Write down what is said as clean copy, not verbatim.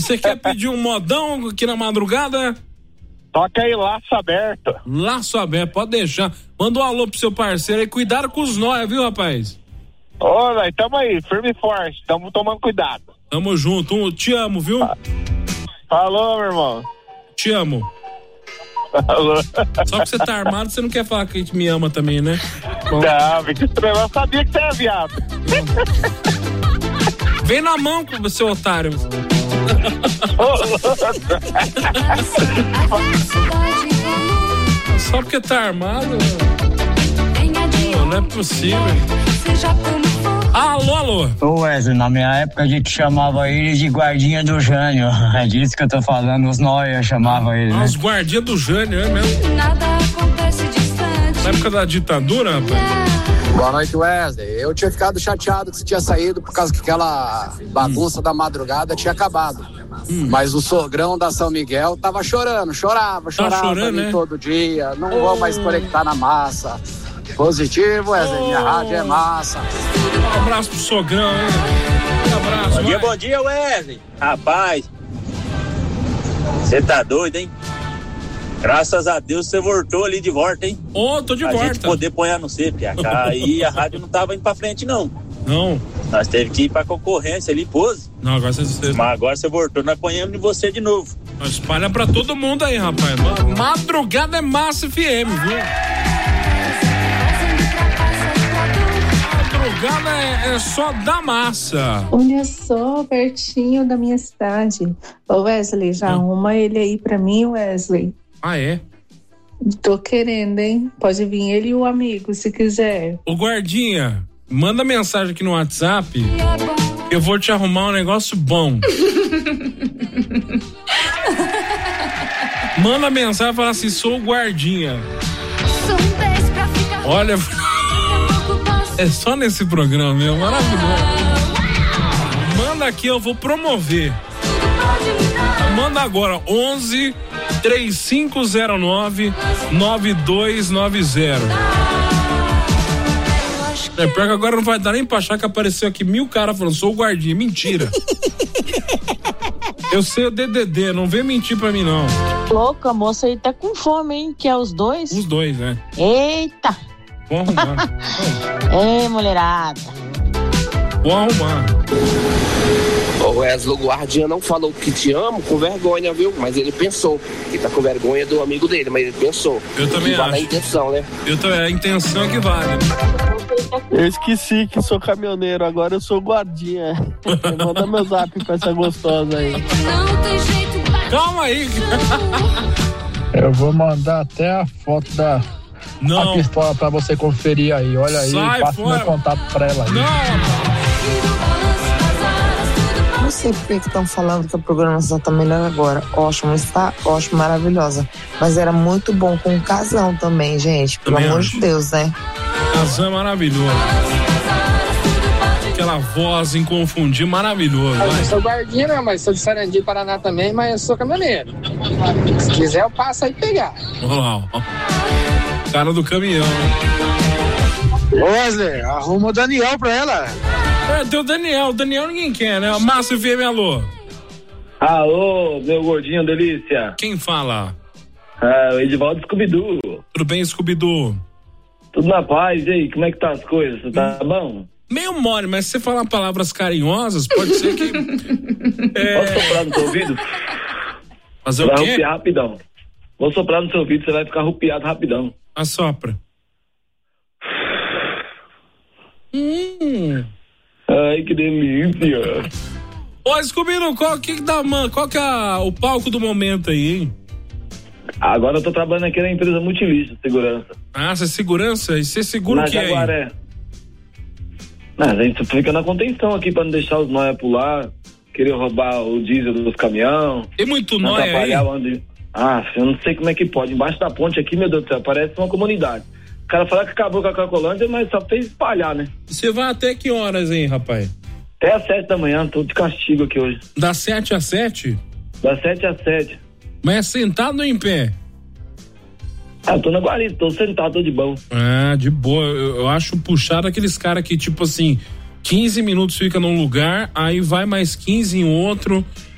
você quer pedir um modão aqui na madrugada? Toca aí, laço aberto. Laço aberto, pode deixar. Manda um alô pro seu parceiro aí, cuidado com os nóia, viu, rapaz? Ô, velho, tamo aí, firme e forte, tamo tomando cuidado. Tamo junto, te amo, viu? Falou, meu irmão. Te amo. Falou. Só que você tá armado, você não quer falar que a gente me ama também, né? Bom. Não, Vitor Estrela, eu sabia que você era viado. Vem na mão, seu otário. Só porque tá armado? Não é possível. Alô. Ô Wesley, na minha época a gente chamava ele de guardinha do Jânio. É disso que eu tô falando, os nóia chamava ele, né? Os guardinhas do Jânio, é mesmo? Nada acontece distante. Na época da ditadura, rapaz? Boa noite, Wesley. Eu tinha ficado chateado que você tinha saído por causa que aquela bagunça da madrugada tinha acabado. Mas o sogrão da São Miguel tava chorava chorando, né? Todo dia. Não vou mais conectar na massa. Positivo, Wesley. Minha rádio é massa. Um abraço pro sogrão, hein? Um abraço. Bom dia, Wesley. Rapaz, você tá doido, hein? Graças a Deus você voltou ali de volta, hein? Tô de volta. A gente poder apoiar no C, PH. Aí a rádio não tava indo pra frente, não. Não. Nós teve que ir pra concorrência ali, pose. Não, agora você... Mas agora você voltou, nós apanhamos em você de novo. Nós espalha pra todo mundo aí, rapaz. Madrugada é Massa FM, viu? Madrugada é só da massa. Olha só, pertinho da minha cidade. Ô Wesley, já arruma ele aí pra mim, Wesley. Ah, é? Tô querendo, hein? Pode vir ele e o amigo, se quiser. Ô guardinha, manda mensagem aqui no WhatsApp. Eu vou te arrumar um negócio bom. Manda mensagem e fala assim, sou o guardinha. Olha, é só nesse programa, meu, maravilhoso. Manda aqui, eu vou promover. Manda agora, 11 3509 9290. É pior que agora não vai dar nem pra achar que apareceu aqui 1000 caras falando, sou o guardinha. Mentira. Eu sei o DDD, não vem mentir pra mim, não. Louco, a moça aí tá com fome, hein? Que é os dois? Os dois, né? Eita! Vou arrumar. Ei, mulherada. Vou arrumar. O Wesley, o guardinha não falou que te amo com vergonha, viu? Mas ele pensou. Ele tá com vergonha do amigo dele, mas ele pensou. Eu também acho. Vale a intenção, né? A intenção é que vale. Eu esqueci que sou caminhoneiro, agora eu sou guardinha. Manda meu zap pra essa gostosa aí. Calma aí. Eu vou mandar até a foto da pistola pra você conferir aí. Olha aí, passa meu contato pra ela aí. Não sei por que estão falando que a programação tá melhor agora. Ótimo, está ótimo, maravilhosa. Mas era muito bom com o Casão também, gente. Pelo amor de Deus, né? Casão é maravilhoso. Aquela voz inconfundível, maravilhoso. Eu sou guardinha, não, mas sou de Sarandi, Paraná também, mas eu sou caminhoneiro. Se quiser, eu passo aí pegar. Olha lá, ó. Cara do caminhão. Wesley, arruma o Daniel pra ela. Tem o Daniel ninguém quer, né? Márcio FM, alô. Alô, meu gordinho delícia. Quem fala? O Edivaldo Scooby-Doo. Tudo bem, Scooby-Doo? Tudo na paz, e aí, como é que tá as coisas? Você tá bom? Meio mole, mas se você falar palavras carinhosas, pode ser que... Posso soprar no seu ouvido? Fazer o quê? Vai arrupiar rapidão. Vou soprar no seu ouvido, você vai ficar arrupiado rapidão. Assopra. Ai, que delícia. Ô, Scooby-Doo, qual que é o palco do momento aí, hein? Agora eu tô trabalhando aqui na empresa Multilista, segurança. Ah, você é segurança? E você segura o que aí? A gente fica na contenção aqui pra não deixar os nóia pular, querer roubar o diesel dos caminhões. Tem muito nóia aí? Eu não sei como é que pode. Embaixo da ponte aqui, meu Deus do céu, parece uma comunidade. O cara falou que acabou com a Cracolândia, mas só fez espalhar, né? Você vai até que horas, hein, rapaz? Até às 7 da manhã, tô de castigo aqui hoje. Das 7 às 7? Das 7 às 7. Mas é sentado ou em pé? Eu tô na guarita, tô sentado, tô de bom. Ah, de boa. Eu acho puxado aqueles caras que, tipo assim, 15 minutos fica num lugar, aí vai mais 15 em outro,